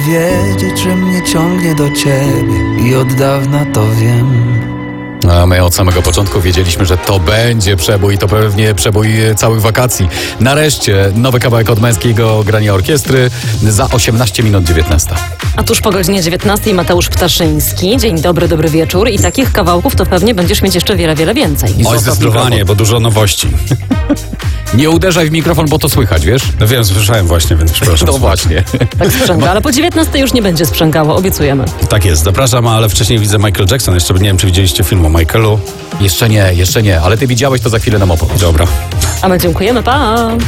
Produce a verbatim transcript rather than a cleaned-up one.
wiedzieć, że mnie ciągnie do ciebie i od dawna to wiem. A my od samego początku wiedzieliśmy, że to będzie przebój, to pewnie przebój całych wakacji. Nareszcie nowy kawałek od Męskiego Grania Orkiestry za osiemnaście minut dziewiętnasta. A tuż po godzinie dziewiętnastej Mateusz Ptaszyński. Dzień dobry, dobry wieczór. I takich kawałków to pewnie będziesz mieć jeszcze wiele, wiele więcej. I Oj, zostaw zdecydowanie, mikrofon. bo dużo nowości. Nie uderzaj w mikrofon, bo to słychać, wiesz? No wiem, słyszałem właśnie, więc przepraszam. To właśnie. Tak sprzęga, ale po dziewiętnastej już nie będzie sprzęgało, obiecujemy. Tak jest, zapraszam, ale wcześniej widzę Michael Jackson. Jeszcze nie wiem, czy widzieliście film o Michaelu. Jeszcze nie, jeszcze nie, ale ty widziałeś, to za chwilę nam opowiesz. Dobra. A my dziękujemy, pa!